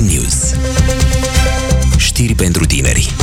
News. Știri pentru tineri.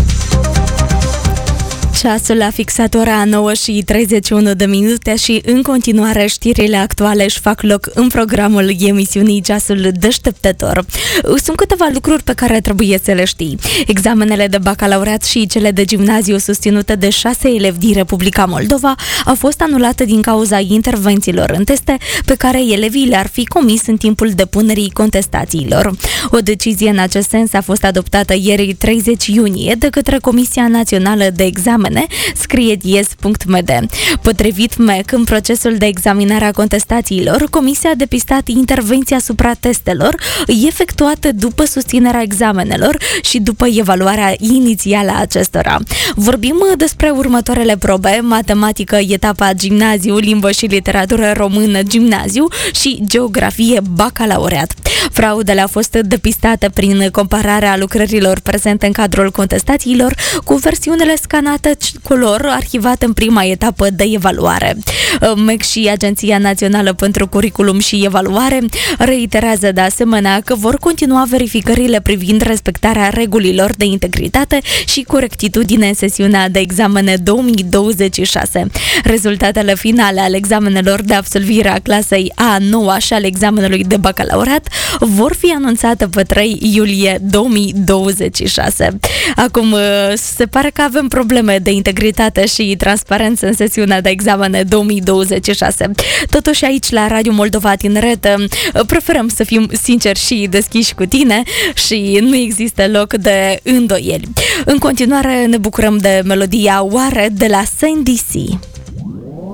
Ceasul a fixat ora 9:31 și în continuare știrile actuale își fac loc în programul emisiunii Ceasul Deșteptător. Sunt câteva lucruri pe care trebuie să le știi. Examenele de bacalaureat și cele de gimnaziu susținute de 6 elevi din Republica Moldova au fost anulate din cauza intervențiilor în teste pe care elevii le-ar fi comis în timpul depunerii contestațiilor. O decizie în acest sens a fost adoptată ieri 30 iunie de către Comisia Națională de Examene, scrie dies.md. Potrivit MEC, în procesul de examinare a contestațiilor, Comisia a depistat intervenția asupra testelor efectuate după susținerea examenelor și după evaluarea inițială a acestora. Vorbim despre următoarele probe: matematică, etapa gimnaziu, limbă și literatură română gimnaziu și geografie bacalaureat. Fraudele au fost depistate prin compararea lucrărilor prezente în cadrul contestațiilor cu versiunile scanate color arhivate în prima etapă de evaluare. MEC și Agenția Națională pentru Curriculum și Evaluare reiterează de asemenea că vor continua verificările privind respectarea regulilor de integritate și corectitudine în sesiunea de examene 2026. Rezultatele finale ale examenelor de absolvire a clasei A9 și ale examenului de bacalaureat vor fi anunțate pe 3 iulie 2026. Acum, se pare că avem probleme de integritate și transparență în sesiunea de examene 2026. Totuși, aici, la Radio Moldova Tineret, preferăm să fim sinceri și deschiși cu tine și nu există loc de îndoieli. În continuare, ne bucurăm de melodia Oare de la Sandy C.